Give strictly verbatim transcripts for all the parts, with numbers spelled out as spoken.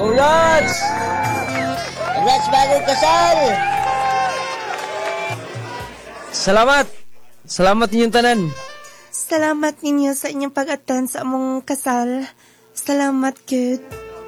Congrats! Congrats bagong kasal! Salamat! Salamat ninyong tanan. Salamat ninyo sa inyong pag-attend sa among kasal. Salamat, good.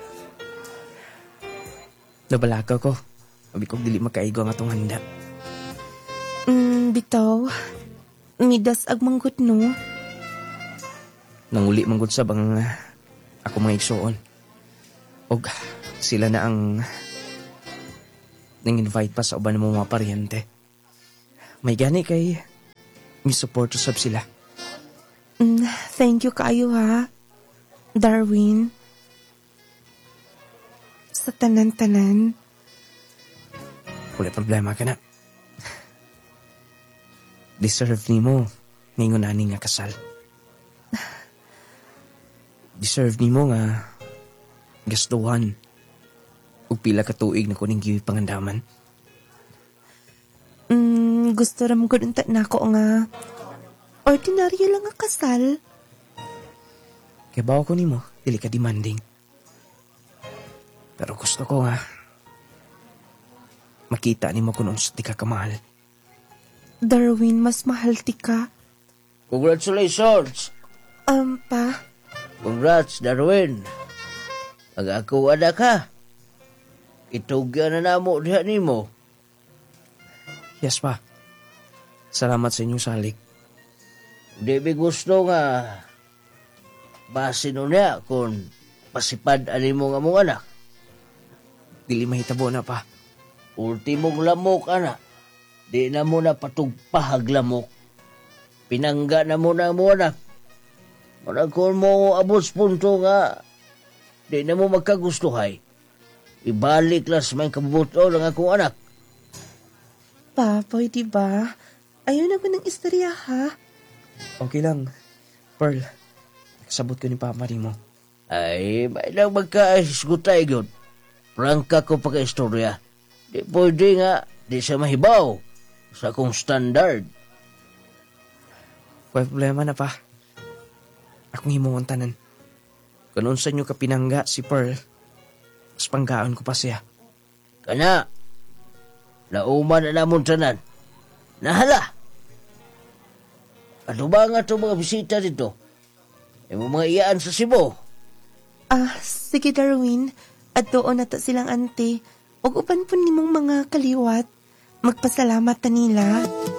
Nabalaka ko. Sabi ko dili makaigo ang atong handa. Mm, bitaw. Midas ag manggut no. Nanguli manggod sa bang uh, ako mga igsoon. Og sila na ang nang-invite pa sa uban ng mga paryente. May gani kay may support sab sila. Mm, thank you kaayo ha, Darwin. Sa tanan-tanan. Wala problema ka na. Deserve ni mo ningon ani nga kasal. Deserve ni mo nga gastuhan ug pila ka tuig na kuning giwi pangandaman. Mm, gusto ram gud unta nako nga ordinaryo lang nga kasal. Kaya bawa ko nimo, dili ka demanding. Pero gusto ko nga makita nimo kung unsa di ka kamahal. Darwin, mas mahal ti ka. Congratulations! Um, pa? Congrats, Darwin. Pag ako anak ka, itugyan na namo diha nimo. Yes pa. Salamat sa inyong salik. Di mi gusto nga base nun niya kung pasipad ani mo nga mong anak. Dili mahitabo na pa. Ultimong lamok, anak. Di na mo na patugpahag lamok. Pinangga na mo na mo, anak. Muna kung mo abos punto nga, di na mo magkagustuhay. Ibalik las may kabuto ng akong anak. Pa, pwede ba? Ayaw na ko ng istorya, ha? Okay lang. Pearl, sabot ko ni Papa ni mo. Ay, may lang magkaisgutay yun. Prangka ko pagka-istorya. Di pwede nga, di siya mahibaw sa akong standard. Wala problema na pa. Akong himong tanan. Kung sa inyo kapinangga si Pearl, mas panggaan ko pa siya. Kana, nauman na namon tanan. Nahala! Ano ba nga itong mga bisita dito? Yung mga iyaan sa Cebu? Ah, sige Darwin. At doon na to silang ante. Og upan po nimong mga kaliwat. Magpasalamat ta nila.